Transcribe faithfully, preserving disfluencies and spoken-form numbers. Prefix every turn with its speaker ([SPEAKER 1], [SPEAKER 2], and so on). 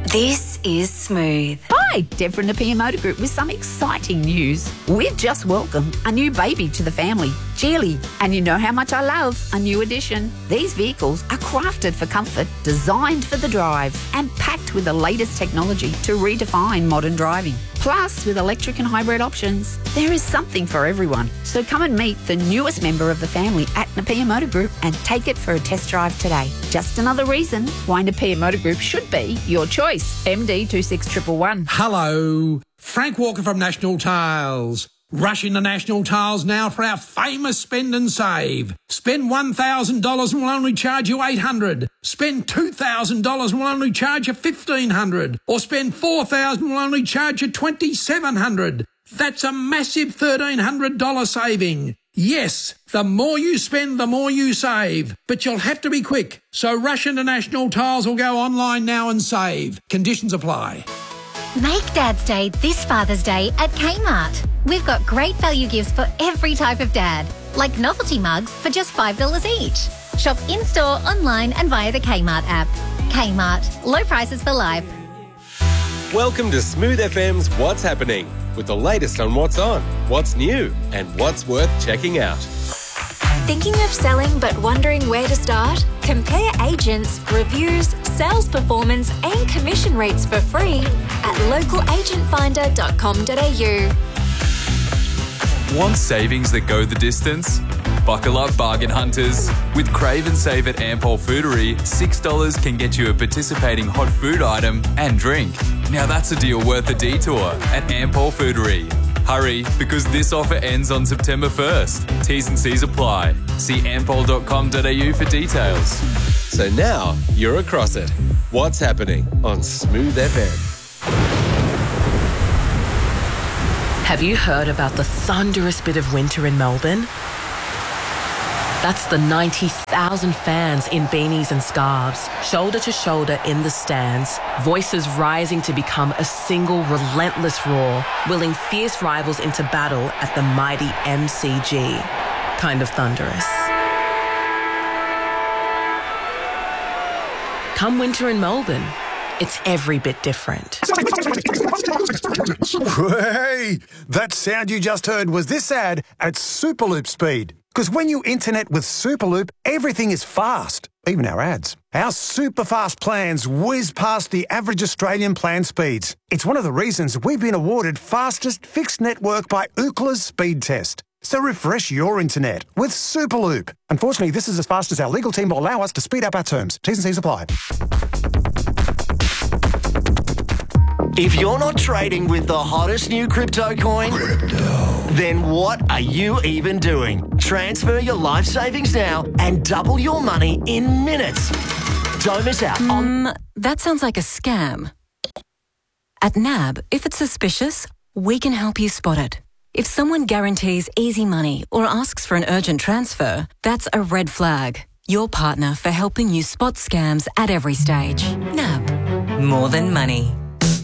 [SPEAKER 1] This is Smooth.
[SPEAKER 2] Hi, Deb from Napier Motor Group with some exciting news. We've just welcomed a new baby to the family, Geely, and you know how much I love a new addition. These vehicles are crafted for comfort, designed for the drive, and packed with the latest technology to redefine modern driving. Plus, with electric and hybrid options, there is something for everyone. So come and meet the newest member of the family at Napier Motor Group and take it for a test drive today. Just another reason why Napier Motor Group should be your choice. M D two six one one one.
[SPEAKER 3] Hello, Frank Walker from National Tiles. Rush into National Tiles now for our famous spend and save. Spend one thousand dollars and we'll only charge you eight hundred dollars. Spend two thousand dollars and we'll only charge you fifteen hundred dollars. Or spend four thousand dollars and we'll only charge you twenty-seven hundred dollars. That's a massive thirteen hundred dollars saving. Yes, the more you spend, the more you save. But you'll have to be quick. So rush into National Tiles or go online now and save. Conditions apply.
[SPEAKER 4] Make Dad's Day this Father's Day at Kmart. We've got great value gifts for every type of dad, like novelty mugs for just five dollars each. Shop in-store, online and via the Kmart app. Kmart, low prices for life.
[SPEAKER 5] Welcome to Smooth F M's What's Happening, with the latest on what's on, what's new and what's worth checking out.
[SPEAKER 1] Thinking of selling but wondering where to start? Compare agents, reviews, sales performance and commission rates for free at local agent finder dot com dot a u.
[SPEAKER 6] Want savings that go the distance? Buckle up, bargain hunters. With Crave and Save at Ampol Foodery, six dollars can get you a participating hot food item and drink. Now that's a deal worth a detour at Ampol Foodery. Hurry, because this offer ends on September first. T's and C's apply. See ampol dot com dot a u for details.
[SPEAKER 5] So now you're across it. What's happening on Smooth F M?
[SPEAKER 7] Have you heard about the thunderous bit of winter in Melbourne? That's the ninety thousand fans in beanies and scarves, shoulder to shoulder in the stands, voices rising to become a single relentless roar, willing fierce rivals into battle at the mighty M C G. Kind of thunderous. Come winter in Melbourne, it's every bit different.
[SPEAKER 8] Hey, that sound you just heard was this ad at Superloop speed. Because when you internet with Superloop, everything is fast, even our ads. Our super fast plans whiz past the average Australian plan speeds. It's one of the reasons we've been awarded fastest fixed network by Ookla's speed test. So refresh your internet with Superloop. Unfortunately, this is as fast as our legal team will allow us to speed up our terms. T's and C's apply.
[SPEAKER 9] If you're not trading with the hottest new crypto coin, crypto. Then what are you even doing? Transfer your life savings now and double your money in minutes. Don't miss out on...
[SPEAKER 10] Um, that sounds like a scam. At N A B, if it's suspicious, we can help you spot it. If someone guarantees easy money or asks for an urgent transfer, that's a red flag. Your partner for helping you spot scams at every stage. N A B. More than money.